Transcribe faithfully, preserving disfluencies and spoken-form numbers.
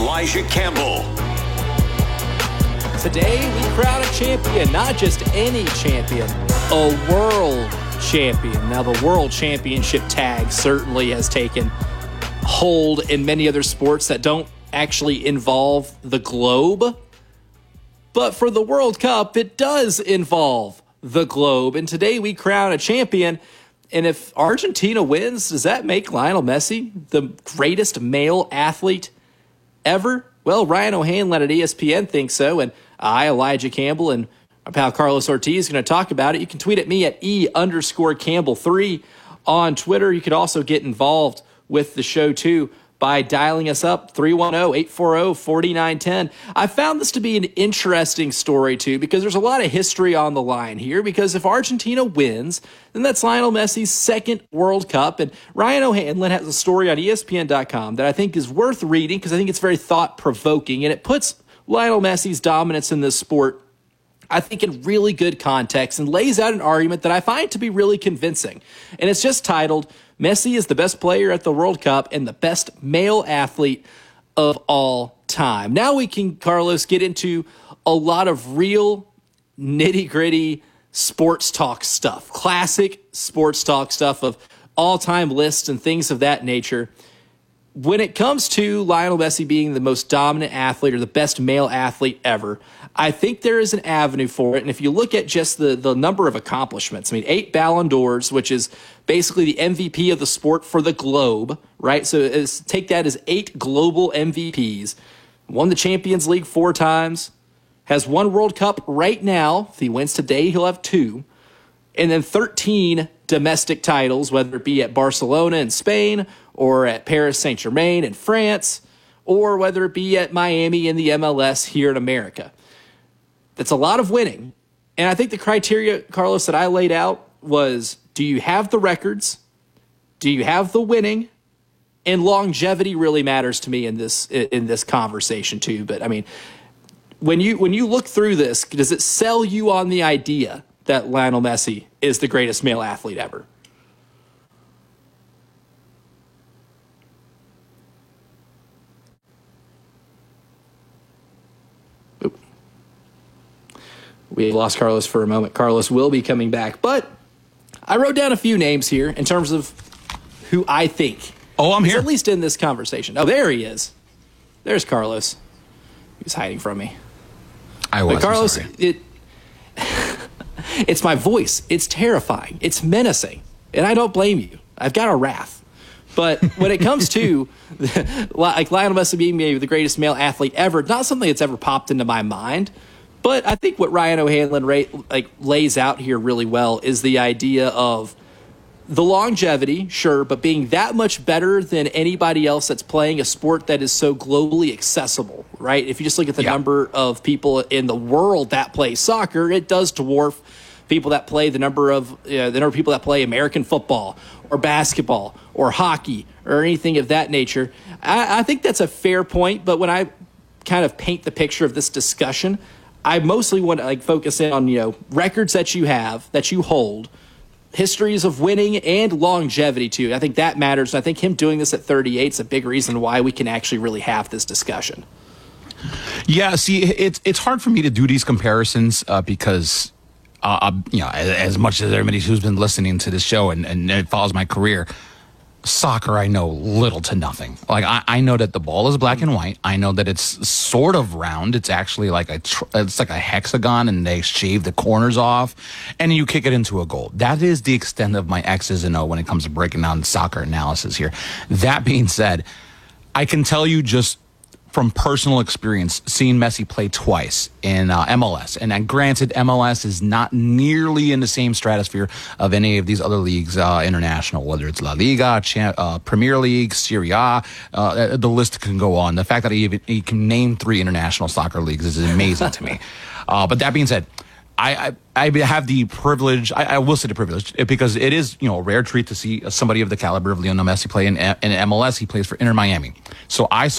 Elijah Campbell. Today, we crown a champion, not just any champion, a world champion. Now, the world championship tag certainly has taken hold in many other sports that don't actually involve the globe. But for the World Cup, it does involve the globe. And today, we crown a champion. And if Argentina wins, does that make Lionel Messi the greatest male athlete ever? Well, Ryan O'Hanlon at E S P N thinks so, and I, Elijah Campbell, and our pal Carlos Ortiz are going to talk about it. You can tweet at me at E underscore Campbell three on Twitter. You could also get involved with the show, too, by dialing us up, three one zero, eight four zero, four nine one zero. I found this to be an interesting story, too, because there's a lot of history on the line here, because if Argentina wins, then that's Lionel Messi's second World Cup, and Ryan O'Hanlon has a story on E S P N dot com that I think is worth reading, because I think it's very thought-provoking, and it puts Lionel Messi's dominance in this sport, I think, in really good context, and lays out an argument that I find to be really convincing. And it's just titled, Messi is the best player at the World Cup and the best male athlete of all time. Now we can, Carlos, get into a lot of real nitty-gritty sports talk stuff, classic sports talk stuff of all-time lists and things of that nature. When it comes to Lionel Messi being the most dominant athlete or the best male athlete ever, I think there is an avenue for it. And if you look at just the, the number of accomplishments, I mean, eight Ballon d'Ors, which is basically the M V P of the sport for the globe, right? So it's, take that as eight global M V Ps. Won the Champions League four times, has one World Cup right now. If he wins today, he'll have two. And then thirteen domestic titles, whether it be at Barcelona in Spain or at Paris Saint-Germain in France, or whether it be at Miami in the M L S here in America. That's a lot of winning. And I think the criteria, Carlos, that I laid out was, do you have the records? Do you have the winning? And longevity really matters to me in this in this conversation too. But I mean, when you when you look through this, does it sell you on the idea that Lionel Messi is the greatest male athlete ever? Oop. We lost Carlos for a moment. Carlos will be coming back. But I wrote down a few names here in terms of who I think. Oh, I'm here. At least in this conversation. Oh, there he is. There's Carlos. He's hiding from me. I was. But Carlos, it it's my voice. It's terrifying. It's menacing. And I don't blame you. I've got a wrath. But when it comes to like Lionel Messi being maybe the greatest male athlete ever, not something that's ever popped into my mind. But I think what Ryan O'Hanlon like lays out here really well is the idea of the longevity, sure, but being that much better than anybody else that's playing a sport that is so globally accessible, right? If you just look at the yeah. number of people in the world that play soccer, it does dwarf people that play the number of you know, the number of people that play American football or basketball or hockey or anything of that nature. I, I think that's a fair point, but when I kind of paint the picture of this discussion, I mostly want to like focus in on you know records that you have, that you hold, histories of winning and longevity too. I think that matters. And I think him doing this at thirty-eight is a big reason why we can actually really have this discussion. Yeah, see, it's it's hard for me to do these comparisons uh, because, uh, you know, as, as much as everybody who's been listening to this show and, and it follows my career, soccer, I know little to nothing. Like, I, I know that the ball is black and white. I know that it's sort of round. It's actually like a tr- it's like a hexagon, and they shave the corners off, and you kick it into a goal. That is the extent of my X's and O when it comes to breaking down soccer analysis here. That being said, I can tell you just from personal experience, seeing Messi play twice in uh, M L S. And uh, granted, M L S is not nearly in the same stratosphere of any of these other leagues, uh, international, whether it's La Liga, Cha- uh, Premier League, Serie A, uh, the list can go on. The fact that he, even, he can name three international soccer leagues is amazing to me. Uh, but that being said, I, I, I have the privilege, I, I will say the privilege, because it is, you know, a rare treat to see somebody of the caliber of Lionel Messi play in, in M L S. He plays for Inter Miami. So I